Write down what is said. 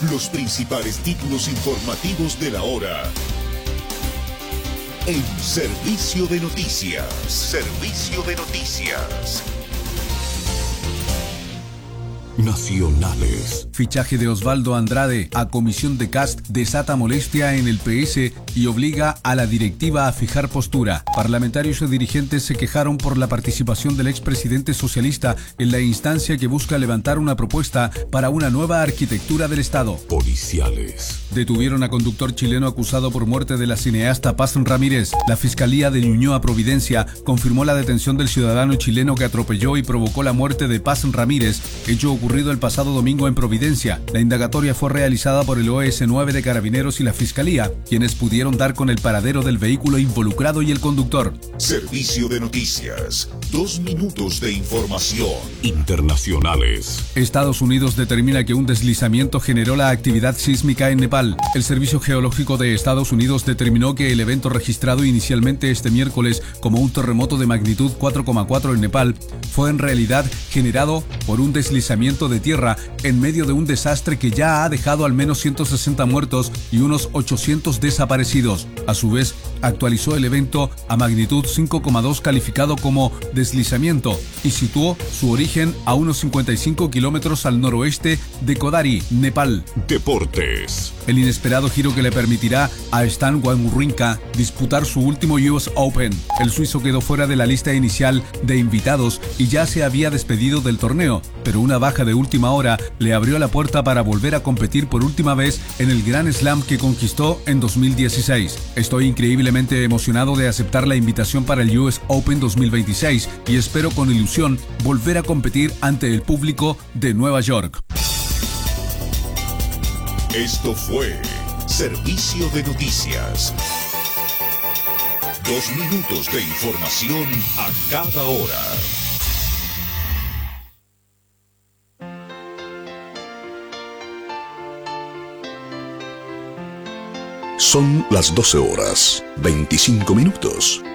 Los principales títulos informativos de la hora. En Servicio de Noticias. Servicio de Noticias. Nacionales. Fichaje de Osvaldo Andrade a comisión de cast desata molestia en el PS y obliga a la directiva a fijar postura. Parlamentarios y dirigentes se quejaron por la participación del expresidente socialista en la instancia que busca levantar una propuesta para una nueva arquitectura del Estado. Policiales. Detuvieron a conductor chileno acusado por muerte de la cineasta Paz Ramírez. La Fiscalía de Ñuñoa Providencia confirmó la detención del ciudadano chileno que atropelló y provocó la muerte de Paz Ramírez, hecho ocurrido el pasado domingo en Providencia. La indagatoria fue realizada por el OS-9 de Carabineros y la Fiscalía, quienes pudieron dar con el paradero del vehículo involucrado y el conductor. Servicio de Noticias. 2 minutos de información. Internacionales. Estados Unidos determina que un deslizamiento generó la actividad sísmica en Nepal. El Servicio Geológico de Estados Unidos determinó que el evento registrado inicialmente este miércoles como un terremoto de magnitud 4,4 en Nepal fue en realidad generado por un deslizamiento de tierra en medio de un desastre que ya ha dejado al menos 160 muertos y unos 800 desaparecidos. A su vez, actualizó el evento a magnitud 5,2 calificado como deslizamiento y situó su origen a unos 55 kilómetros al noroeste de Kodari, Nepal. Deportes. El inesperado giro que le permitirá a Stan Wawrinka disputar su último US Open. El suizo quedó fuera de la lista inicial de invitados y ya se había despedido del torneo, pero una baja de última hora le abrió la puerta para volver a competir por última vez en el Grand Slam que conquistó en 2016. Estoy increíblemente emocionado de aceptar la invitación para el US Open 2026 y espero con ilusión volver a competir ante el público de Nueva York. Esto fue Servicio de Noticias. 2 minutos de información a cada hora. Son las 12 horas, 25 minutos.